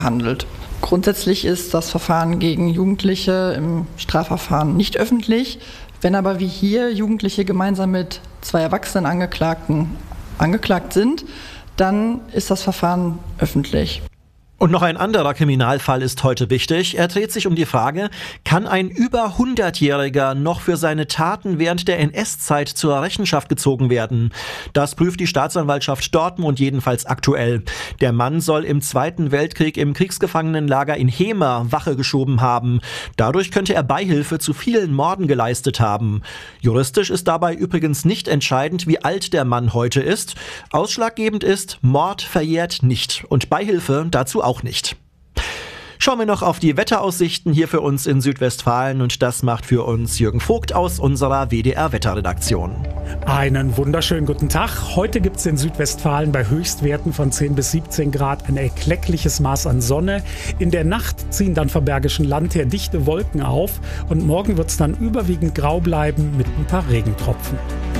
handelt. Grundsätzlich ist das Verfahren gegen Jugendliche im Strafverfahren nicht öffentlich. Wenn aber wie hier Jugendliche gemeinsam mit 2 erwachsenen Angeklagten angeklagt sind, dann ist das Verfahren öffentlich. Und noch ein anderer Kriminalfall ist heute wichtig. Er dreht sich um die Frage, kann ein über 100-Jähriger noch für seine Taten während der NS-Zeit zur Rechenschaft gezogen werden? Das prüft die Staatsanwaltschaft Dortmund jedenfalls aktuell. Der Mann soll im Zweiten Weltkrieg im Kriegsgefangenenlager in Hemer Wache geschoben haben. Dadurch könnte er Beihilfe zu vielen Morden geleistet haben. Juristisch ist dabei übrigens nicht entscheidend, wie alt der Mann heute ist. Ausschlaggebend ist, Mord verjährt nicht und Beihilfe dazu auch nicht. Schauen wir noch auf die Wetteraussichten hier für uns in Südwestfalen und das macht für uns Jürgen Vogt aus unserer WDR-Wetterredaktion. Einen wunderschönen guten Tag. Heute gibt es in Südwestfalen bei Höchstwerten von 10 bis 17 Grad ein erkleckliches Maß an Sonne. In der Nacht ziehen dann vom Bergischen Land her dichte Wolken auf und morgen wird es dann überwiegend grau bleiben mit ein paar Regentropfen.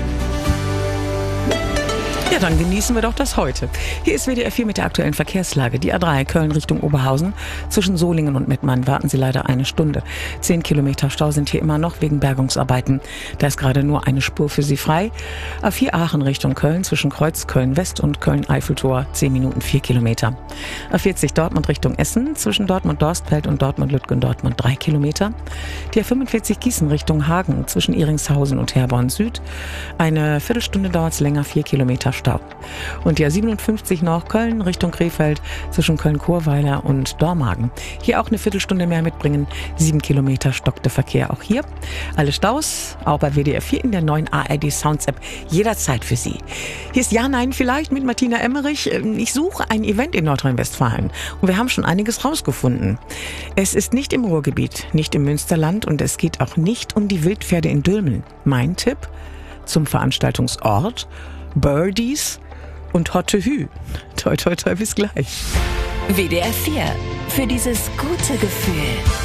Ja, dann genießen wir doch das heute. Hier ist WDR 4 mit der aktuellen Verkehrslage. Die A3 Köln Richtung Oberhausen. Zwischen Solingen und Mettmann warten Sie leider eine Stunde. 10 Kilometer Stau sind hier immer noch wegen Bergungsarbeiten. Da ist gerade nur eine Spur für Sie frei. A4 Aachen Richtung Köln zwischen Kreuz Köln West und Köln Eiffeltor 10 Minuten 4 Kilometer. A40 Dortmund Richtung Essen zwischen Dortmund Dorstfeld und Dortmund Lütgen Dortmund 3 Kilometer. Die A45 Gießen Richtung Hagen zwischen Iringshausen und Herborn Süd. Eine Viertelstunde dauert es länger, 4 Kilometer Stau. Und die A57 noch Köln Richtung Krefeld zwischen Köln-Chorweiler und Dormagen. Hier auch eine Viertelstunde mehr mitbringen. 7 Kilometer stockte Verkehr auch hier. Alle Staus, auch bei WDR 4 in der neuen ARD Sounds App. Jederzeit für Sie. Hier ist Ja, Nein vielleicht mit Martina Emmerich. Ich suche ein Event in Nordrhein-Westfalen. Und wir haben schon einiges rausgefunden. Es ist nicht im Ruhrgebiet, nicht im Münsterland und es geht auch nicht um die Wildpferde in Dülmen. Mein Tipp zum Veranstaltungsort: Birdies und Hotte Hü. Toi, toi, toi, bis gleich. WDR 4. Für dieses gute Gefühl.